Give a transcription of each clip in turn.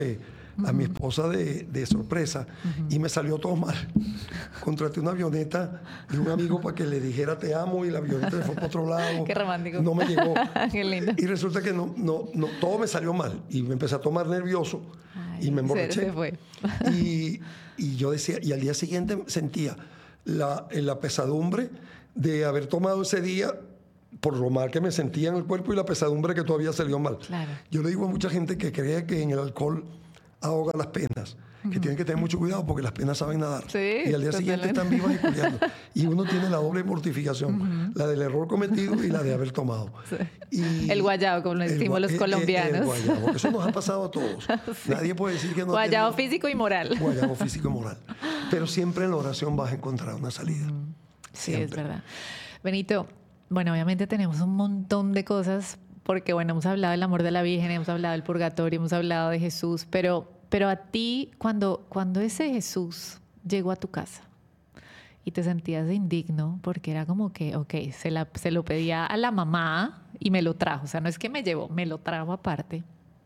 a mi esposa de sorpresa y me salió todo mal. Contraté una avioneta de un amigo para que le dijera te amo y la avioneta se fue para otro lado. Qué romántico. No me llegó. Qué lindo. Y resulta que no, todo me salió mal y me empecé a tomar nervioso. Ay, y me emborraché. se fue. Y yo decía, y al día siguiente sentía la pesadumbre de haber tomado ese día por lo mal que me sentía en el cuerpo y la pesadumbre que todavía salió mal. Claro. Yo le digo a mucha gente que cree que en el alcohol ahoga las penas, que tienen que tener mucho cuidado porque las penas saben nadar. Sí, y al día siguiente están vivas y culiando. Y uno tiene la doble mortificación, la del error cometido y la de haber tomado. Sí. Y el guayabo, como lo decimos los colombianos. El guayabo. Eso nos ha pasado a todos. Sí. Nadie puede decir que no. Guayabo físico y moral. Guayabo físico y moral. Pero siempre en la oración vas a encontrar una salida. Sí, Siempre. es verdad. Benito, bueno, obviamente tenemos un montón de cosas porque, bueno, hemos hablado del amor de la Virgen, hemos hablado del purgatorio, hemos hablado de Jesús, pero a ti, cuando ese Jesús llegó a tu casa y te sentías indigno, porque era como que, ok, se lo pedía a la mamá y me lo trajo, o sea, no es que me llevó, me lo trajo aparte.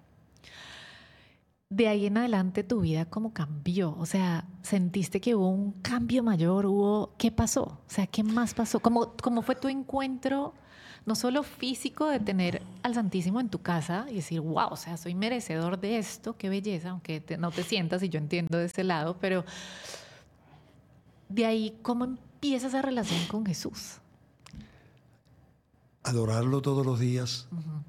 De ahí en adelante tu vida cómo cambió, o sea, sentiste que hubo un cambio mayor, ¿qué pasó? O sea, ¿qué más pasó? ¿Cómo fue tu encuentro? No solo físico de tener al Santísimo en tu casa y decir, wow, o sea, soy merecedor de esto, qué belleza, aunque no te sientas y yo entiendo de ese lado, pero de ahí, ¿cómo empieza esa relación con Jesús? Adorarlo todos los días.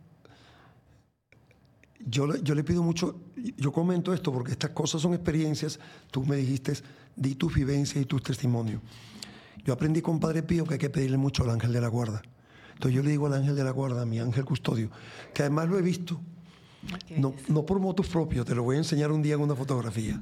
Yo le pido mucho, yo comento esto porque estas cosas son experiencias, tú me dijiste, di tus vivencias y tus testimonios. Yo aprendí con Padre Pío que hay que pedirle mucho al ángel de la guarda. Entonces yo le digo al ángel de la guarda, a mi ángel custodio, que además lo he visto, no por motos propios, te lo voy a enseñar un día en una fotografía.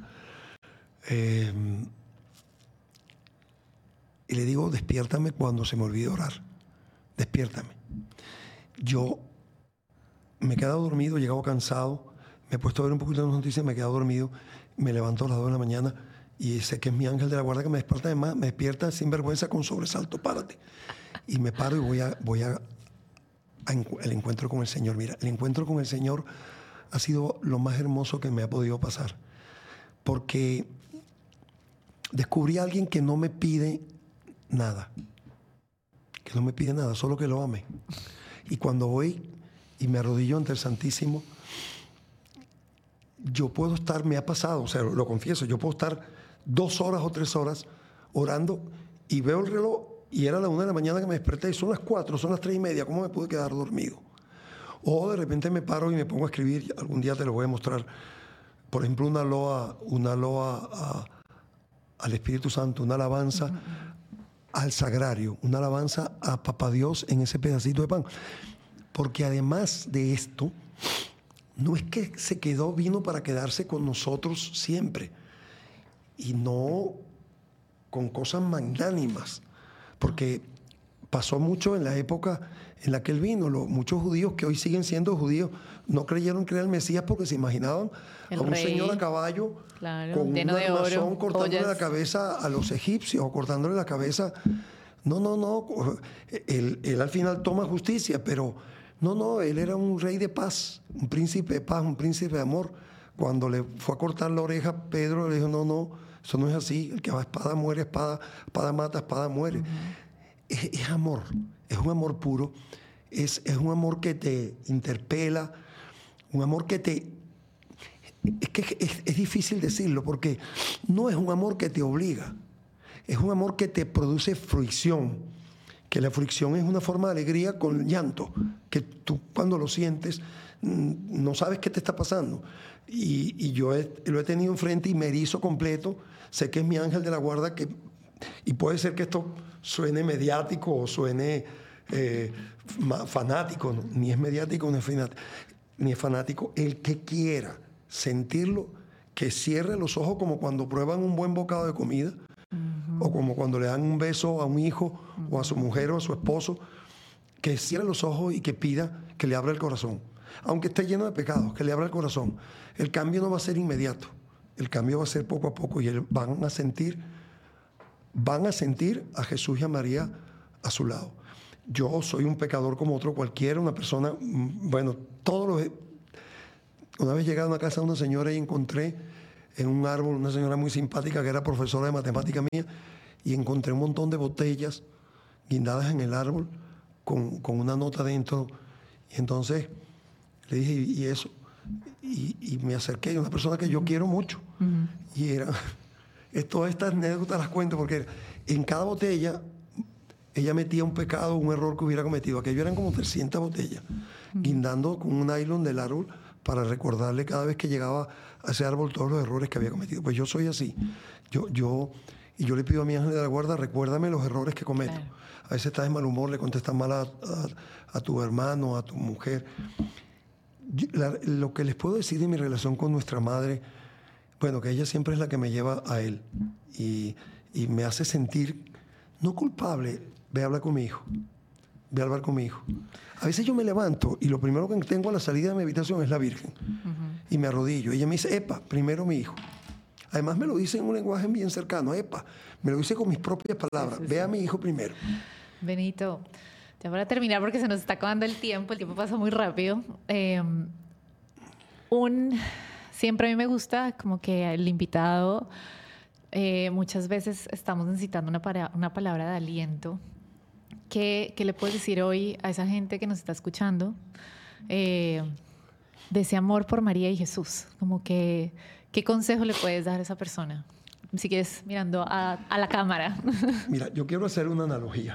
Y le digo, despiértame cuando se me olvide orar, despiértame. Yo me he quedado dormido, he llegado cansado, me he puesto a ver un poquito de las noticias, me he quedado dormido, me levanto a las 2 de la mañana y sé que es mi ángel de la guarda que me despierta, además me despierta sin vergüenza con sobresalto, párate. Y me paro y voy al encuentro con el Señor. Mira, el encuentro con el Señor ha sido lo más hermoso que me ha podido pasar. Porque descubrí a alguien que no me pide nada. Que no me pide nada, solo que lo ame. Y cuando voy y me arrodillo ante el Santísimo, yo puedo estar, me ha pasado, o sea, lo confieso, yo puedo estar 2 horas o 3 horas orando y veo el reloj y era la 1 de la mañana que me desperté y son las 4, son las 3:30, ¿cómo me pude quedar dormido? O de repente me paro y me pongo a escribir, algún día te lo voy a mostrar, por ejemplo, una loa al Espíritu Santo, una alabanza al Sagrario, una alabanza a Papá Dios en ese pedacito de pan. Porque además de esto, no es que vino para quedarse con nosotros siempre, y no con cosas magnánimas, porque pasó mucho en la época en la que él vino. Muchos judíos que hoy siguen siendo judíos no creyeron que era el Mesías porque se imaginaban a un señor a caballo, claro, con un armazón cortándole la cabeza a los egipcios o cortándole la cabeza. No. Él al final toma justicia, pero no, él era un rey de paz, un príncipe de paz, un príncipe de amor. Cuando le fue a cortar la oreja, Pedro le dijo, no, eso no es así. El que va a espada muere, espada mata, espada muere. Es amor, es un amor puro, es un amor que te interpela, un amor que te... Es difícil decirlo porque no es un amor que te obliga, es un amor que te produce fricción, que la fricción es una forma de alegría con llanto, que tú cuando lo sientes no sabes qué te está pasando. Y yo lo he tenido enfrente y me erizo completo, sé que es mi ángel de la guarda, y puede ser que esto suene mediático o suene fanático, ¿no? Ni es mediático ni es fanático. El que quiera sentirlo, que cierre los ojos como cuando prueban un buen bocado de comida, o como cuando le dan un beso a un hijo o a su mujer o a su esposo, que cierre los ojos y que pida que le abra el corazón. Aunque esté lleno de pecados, que le abra el corazón. El cambio no va a ser inmediato, el cambio va a ser poco a poco y van a sentir a Jesús y a María a su lado. Yo soy un pecador como otro cualquiera, una persona, bueno, Una vez llegué a una casa de una señora y encontré en un árbol una señora muy simpática que era profesora de matemática mía, y encontré un montón de botellas guindadas en el árbol con una nota dentro. Y entonces le dije, ¿y eso? Y me acerqué a una persona que yo quiero mucho. Y era, todas estas anécdotas las cuento porque en cada botella ella metía un pecado, un error que hubiera cometido. Aquello eran como 300 botellas, guindando con un nylon del árbol para recordarle cada vez que llegaba a ese árbol todos los errores que había cometido. Pues yo soy así. Y yo le pido a mi ángel de la guarda, recuérdame los errores que cometo. Claro. A veces estás de mal humor, le contestas mal a tu hermano, a tu mujer. Lo que les puedo decir de mi relación con nuestra madre, bueno, que ella siempre es la que me lleva a él y me hace sentir no culpable. Ve a hablar con mi hijo. Ve a hablar con mi hijo. A veces yo me levanto y lo primero que tengo a la salida de mi habitación es la Virgen. Y me arrodillo. Y ella me dice, epa, primero mi hijo. Además me lo dice en un lenguaje bien cercano, epa. Me lo dice con mis propias palabras. Sí. Ve a mi hijo primero. Benito, ya para terminar, porque se nos está acabando el tiempo pasa muy rápido. Siempre a mí me gusta como que el invitado, muchas veces estamos necesitando una palabra de aliento. ¿Qué le puedes decir hoy a esa gente que nos está escuchando de ese amor por María y Jesús? Como que, ¿qué consejo le puedes dar a esa persona? Si quieres, mirando a la cámara. Mira, yo quiero hacer una analogía.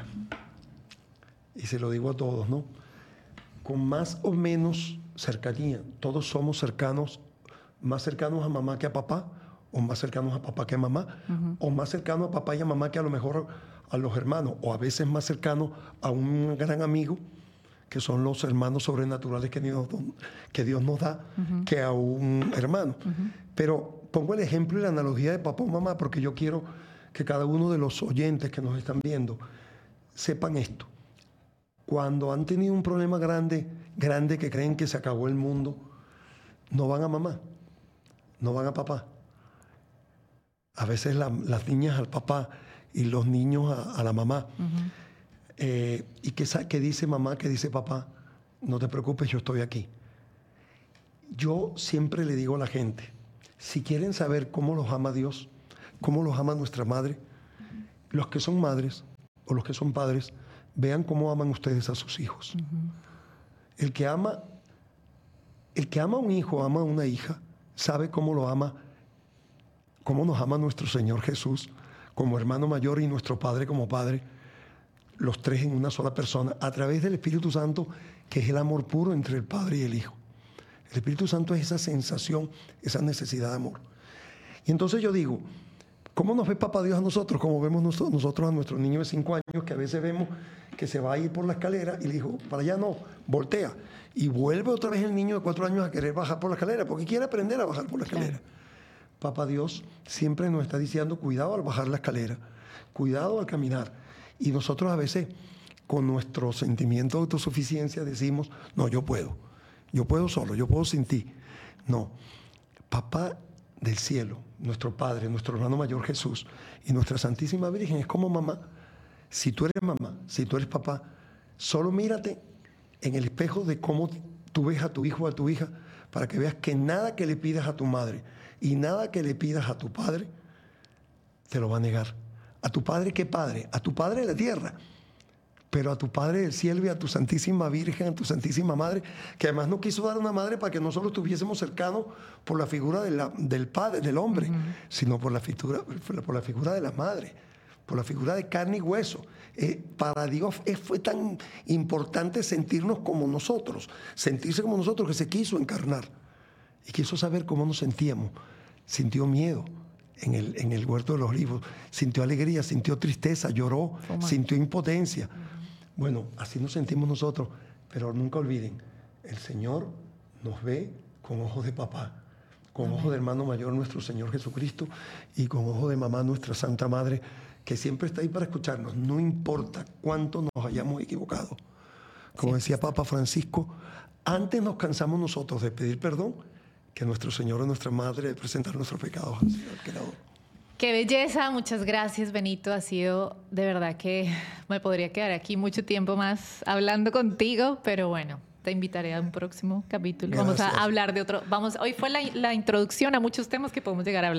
Y se lo digo a todos, ¿no? Con más o menos cercanía. Todos somos cercanos, más cercanos a mamá que a papá, o más cercanos a papá que a mamá, o más cercanos a papá y a mamá que a lo mejor a los hermanos, o a veces más cercanos a un gran amigo, que son los hermanos sobrenaturales que Dios nos da, que a un hermano. Pero pongo el ejemplo y la analogía de papá o mamá, porque yo quiero que cada uno de los oyentes que nos están viendo sepan esto. Cuando han tenido un problema grande, que creen que se acabó el mundo, no van a mamá, no van a papá. A veces las niñas al papá y los niños a la mamá. ¿Y qué dice mamá, qué dice papá? No te preocupes, yo estoy aquí. Yo siempre le digo a la gente, si quieren saber cómo los ama Dios, cómo los ama nuestra madre, los que son madres o los que son padres, vean cómo aman ustedes a sus hijos. El que ama a un hijo, ama a una hija, sabe cómo lo ama, cómo nos ama nuestro Señor Jesús como hermano mayor y nuestro Padre como Padre, los tres en una sola persona, a través del Espíritu Santo, que es el amor puro entre el Padre y el Hijo. El Espíritu Santo es esa sensación, esa necesidad de amor. Y entonces yo digo, ¿cómo nos ve Papá Dios a nosotros? Como vemos nosotros a nuestro niño de 5 años, que a veces vemos que se va a ir por la escalera y le dijo, para allá no, voltea. Y vuelve otra vez el niño de 4 años a querer bajar por la escalera, porque quiere aprender a bajar por la escalera. Papá Dios siempre nos está diciendo, cuidado al bajar la escalera, cuidado al caminar. Y nosotros a veces, con nuestro sentimiento de autosuficiencia, decimos, no, yo puedo solo, yo puedo sin ti. No, Papá del cielo, nuestro Padre, nuestro hermano mayor Jesús y nuestra Santísima Virgen es como mamá. Si tú eres mamá, si tú eres papá, solo mírate en el espejo de cómo tú ves a tu hijo o a tu hija, para que veas que nada que le pidas a tu madre y nada que le pidas a tu padre te lo va a negar. ¿A tu padre qué padre? A tu Padre de la tierra, pero a tu Padre del cielo y a tu Santísima Virgen, a tu Santísima Madre, que además no quiso dar una madre para que nosotros estuviésemos cercanos por la figura del Padre, del hombre, sino por la figura de la Madre, por la figura de carne y hueso. Para Dios fue tan importante sentirse como nosotros, que se quiso encarnar y quiso saber cómo nos sentíamos. Sintió miedo en el huerto de los olivos, sintió alegría, sintió tristeza, lloró, sintió impotencia. Bueno, así nos sentimos nosotros, pero nunca olviden, el Señor nos ve con ojos de papá, con ojos de hermano mayor nuestro Señor Jesucristo y con ojos de mamá nuestra Santa Madre, que siempre está ahí para escucharnos, no importa cuánto nos hayamos equivocado. Como decía Papa Francisco, antes nos cansamos nosotros de pedir perdón que nuestro Señor o nuestra Madre de presentar nuestros pecados al Señor Creador. Qué belleza, muchas gracias, Benito. Ha sido de verdad que me podría quedar aquí mucho tiempo más hablando contigo, pero bueno, Te invitaré a un próximo capítulo. Gracias. Vamos a hablar de otro. Hoy fue la introducción a muchos temas que podemos llegar a hablar.